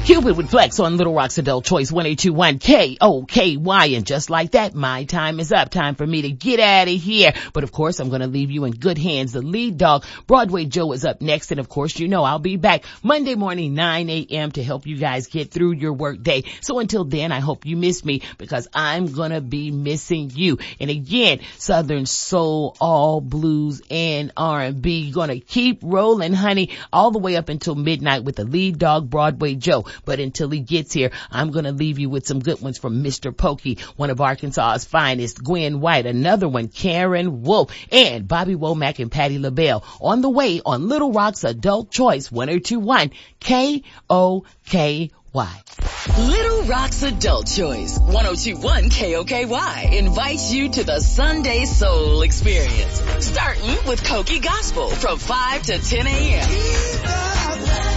Cupid with Flex on Little Rock's Adult Choice 1021 KOKY. And just like that, my time is up. Time for me to get out of here. But of course, I'm going to leave you in good hands. The lead dog, Broadway Joe, is up next. And of course, you know I'll be back Monday morning, 9 a.m. to help you guys get through your work day. So until then, I hope you miss me because I'm going to be missing you. And again, Southern Soul, all blues and R&B. Going to keep rolling, honey, all the way up until midnight with the lead dog, Broadway Joe. But until he gets here, I'm going to leave you with some good ones from Mr. Pokey, one of Arkansas's finest, Gwen White, another one, Karen Wolf, and Bobby Womack and Patti LaBelle on the way on Little Rock's Adult Choice 1021 KOKY. Little Rock's Adult Choice 1021 KOKY invites you to the Sunday Soul Experience, starting with Koki Gospel from 5 to 10 a.m.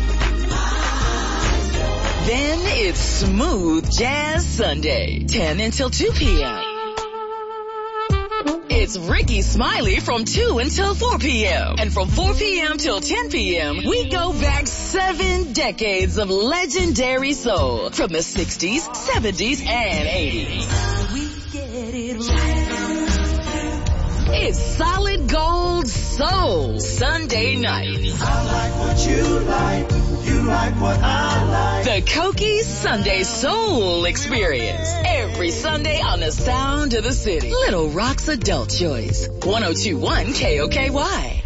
Then it's Smooth Jazz Sunday, 10 until 2 p.m. It's Ricky Smiley from 2 until 4 p.m. And from 4 p.m. till 10 p.m., we go back 7 decades of legendary soul from the 60s, 70s, and 80s. We get it right. It's Solid Gold Soul Sunday night. I like what you like. You like what I like. The Koki Sunday Soul Experience. Every Sunday on the Sound of the City. Little Rock's Adult Choice. 1021 KOKY.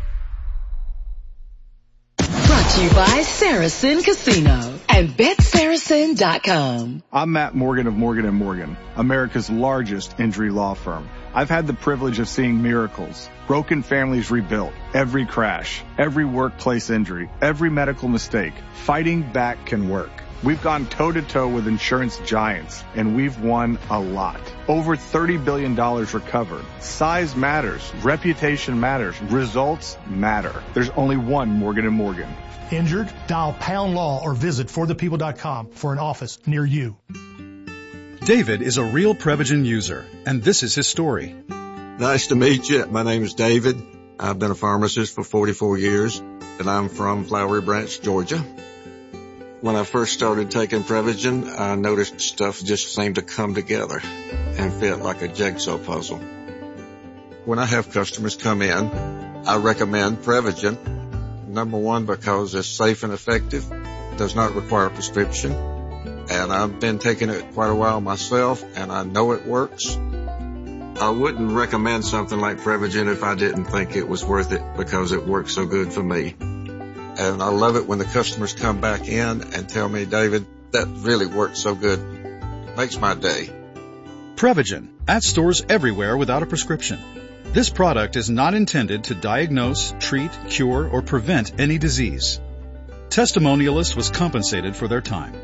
Brought to you by Saracen Casino and BetSaracen.com. I'm Matt Morgan of Morgan & Morgan, America's largest injury law firm. I've had the privilege of seeing miracles, broken families rebuilt, every crash, every workplace injury, every medical mistake. Fighting back can work. We've gone toe-to-toe with insurance giants, and we've won a lot. Over $30 billion recovered. Size matters. Reputation matters. Results matter. There's only one Morgan & Morgan. Injured? Dial # law or visit forthepeople.com for an office near you. David is a real Prevagen user, and this is his story. Nice to meet you. My name is David. I've been a pharmacist for 44 years, and I'm from Flowery Branch, Georgia. When I first started taking Prevagen, I noticed stuff just seemed to come together and fit like a jigsaw puzzle. When I have customers come in, I recommend Prevagen. Number one, because it's safe and effective, does not require a prescription. And I've been taking it quite a while myself, and I know it works. I wouldn't recommend something like Prevagen if I didn't think it was worth it because it works so good for me. And I love it when the customers come back in and tell me, David, that really worked so good. It makes my day. Prevagen, at stores everywhere without a prescription. This product is not intended to diagnose, treat, cure, or prevent any disease. Testimonialist was compensated for their time.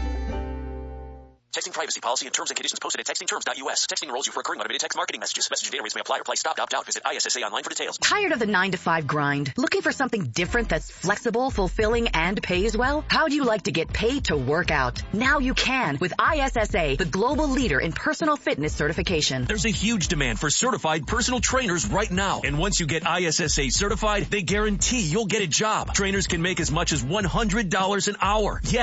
Texting privacy policy and terms and conditions posted at textingterms.us. Texting enrolls you for recurring automated text marketing messages. Message data rates may apply. Reply stop, opt out. Visit ISSA online for details. Tired of the 9-to-5 grind? Looking for something different that's flexible, fulfilling, and pays well? How'd you like to get paid to work out? Now you can with ISSA, the global leader in personal fitness certification. There's a huge demand for certified personal trainers right now. And once you get ISSA certified, they guarantee you'll get a job. Trainers can make as much as $100 an hour. Yeah,